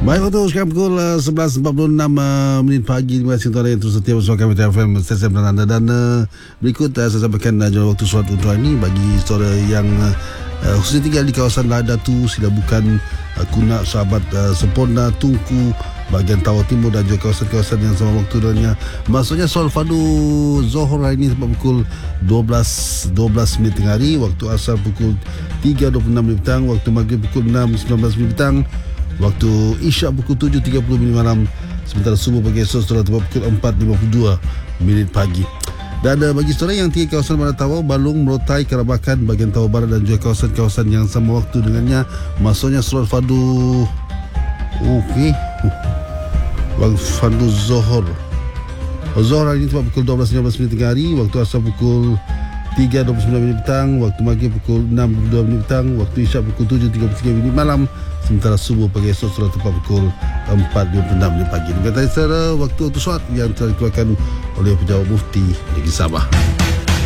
Baik, waktu sekarang pukul 11.46 minit pagi. Terima kasih tuan yang terus setia bersama kami di FM Stesen dan anda. Dan berikut saya sampaikan jawab waktu surat untuk hari ini bagi saudara yang khususnya tinggal di kawasan Ladatu, Silabukan, Kunak, Sahabat, Sempurna, Tungku, bahagian Tawau Timur dan juga kawasan-kawasan yang sama waktu dengannya. Maksudnya soal fardu Zohor hari ini sampai pukul 12 minit tengah hari, waktu asar pukul 3.26 minit petang, waktu maghrib pukul 6.19 minit petang, waktu isyak pukul 7.30 minit malam, sementara subuh bagi esok setelah tepat pukul 4.52 minit pagi. Dan bagi saudara yang tinggal kawasan Barat Tawau, Balung, Merotai, Kerabakan, bahagian Tawau Barat dan juga kawasan-kawasan yang sama waktu dengannya, maksudnya solat fardu fardu Zohor hari ini tepat pukul 12.15 minit tengah hari, waktu asar pukul 3.29 minit petang, waktu maghrib pukul 6.22 minit petang, waktu isyak pukul 7.33 minit malam, sementara subuh pagi esok sudah tepat pukul 4.26 minit pagi. Demikian tadi secara waktu solat yang telah dikeluarkan oleh Pejabat Mufti Negeri Sabah.